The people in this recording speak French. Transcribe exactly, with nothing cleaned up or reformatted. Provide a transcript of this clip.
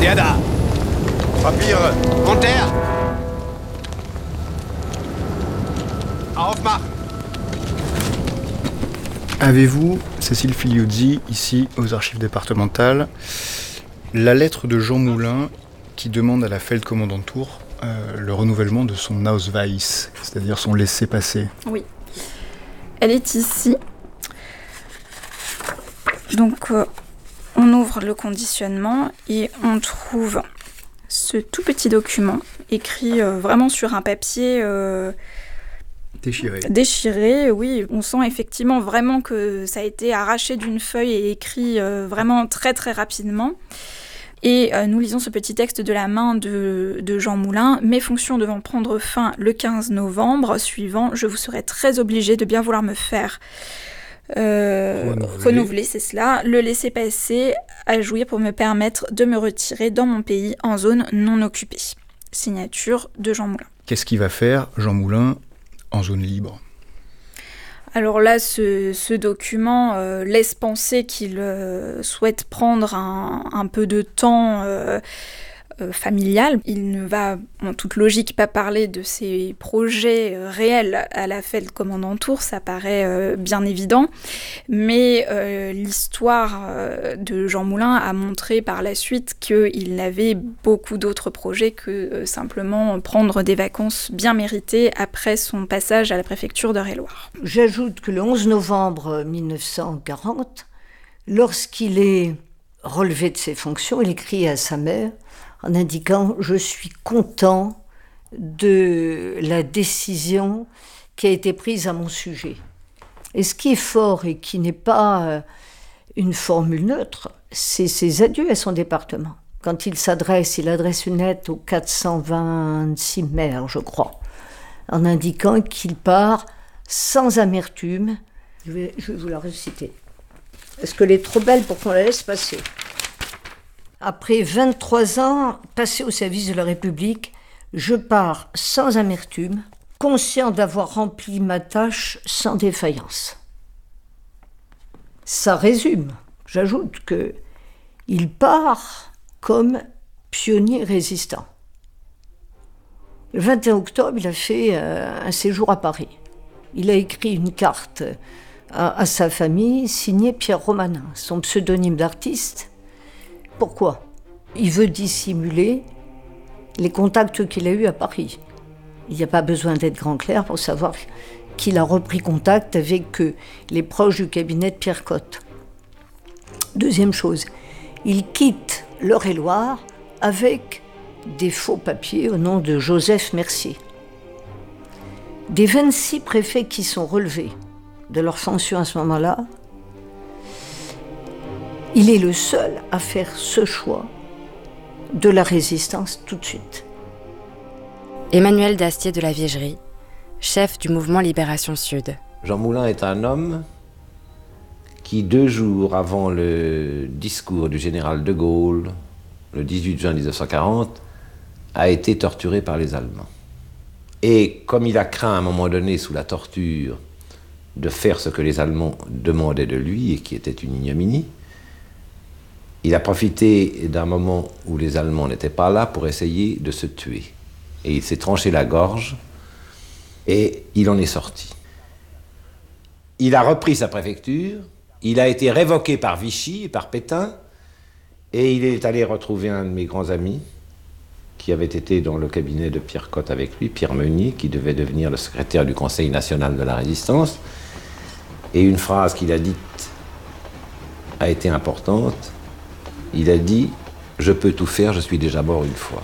Der da! Papiere! Und der! Aufmachen! Avez-vous, Cécile Filiuzzi, ici aux archives départementales, la lettre de Jean Moulin qui demande à la Feldkommandantur euh, le renouvellement de son Ausweis, c'est-à-dire son laissez-passer? Oui. Elle est ici. Donc, euh, on ouvre le conditionnement et on trouve ce tout petit document écrit euh, vraiment sur un papier... Euh, Déchiré. Déchiré, oui. On sent effectivement vraiment que ça a été arraché d'une feuille et écrit euh, vraiment très très rapidement. Et euh, nous lisons ce petit texte de la main de, de Jean Moulin. « Mes fonctions devant prendre fin le quinze novembre suivant, je vous serai très obligé de bien vouloir me faire euh, renouveler, renouveler c'est cela, le laisser-passer à jouir pour me permettre de me retirer dans mon pays en zone non occupée. » Signature de Jean Moulin. Qu'est-ce qu'il va faire, Jean Moulin, en zone libre? Alors là, ce, ce document euh, laisse penser qu'il euh, souhaite prendre un, un peu de temps euh, euh, familial. Il ne va, en toute logique, pas parler de ses projets euh, réels à la Feldkommandantur, ça paraît euh, bien évident. Mais euh, l'histoire euh, de Jean Moulin a montré par la suite qu'il avait beaucoup d'autres projets que euh, simplement prendre des vacances bien méritées après son passage à la préfecture d'Eure-et-Loir. J'ajoute que le onze novembre mille neuf cent quarante, lorsqu'il est relevé de ses fonctions, il écrit à sa mère en indiquant « Je suis content de la décision qui a été prise à mon sujet ». Et ce qui est fort et qui n'est pas une formule neutre, c'est ses adieux à son département. Quand il s'adresse, il adresse une lettre aux quatre cent vingt-six maires, je crois, en indiquant qu'il part sans amertume. Je vais, je vais vous la reciter. Est-ce qu'elle est trop belle pour qu'on la laisse passer? Après vingt-trois ans passés au service de la République, je pars sans amertume, conscient d'avoir rempli ma tâche sans défaillance. Ça résume. J'ajoute qu'il part comme pionnier résistant. Le vingt et un octobre, il a fait euh, un séjour à Paris. Il a écrit une carte à, à sa famille, signée Pierre Romanin, son pseudonyme d'artiste. Pourquoi? Il veut dissimuler les contacts qu'il a eus à Paris. Il n'y a pas besoin d'être grand clerc pour savoir qu'il a repris contact avec les proches du cabinet de Pierre Cotte. Deuxième chose, il quitte l'Eure-et-Loir avec des faux papiers au nom de Joseph Mercier. Des vingt-six préfets qui sont relevés de leur fonction à ce moment-là, il est le seul à faire ce choix de la résistance tout de suite. Emmanuel Dastier de la Vigerie, chef du mouvement Libération Sud. Jean Moulin est un homme qui, deux jours avant le discours du général de Gaulle, le dix-huit juin mille neuf cent quarante, a été torturé par les Allemands. Et comme il a craint à un moment donné, sous la torture, de faire ce que les Allemands demandaient de lui, et qui était une ignominie, il a profité d'un moment où les Allemands n'étaient pas là pour essayer de se tuer. Et il s'est tranché la gorge, et il en est sorti. Il a repris sa préfecture, il a été révoqué par Vichy et par Pétain, et il est allé retrouver un de mes grands amis, qui avait été dans le cabinet de Pierre Cotte avec lui, Pierre Meunier, qui devait devenir le secrétaire du Conseil national de la Résistance. Et une phrase qu'il a dite a été importante. Il a dit « Je peux tout faire, je suis déjà mort une fois ».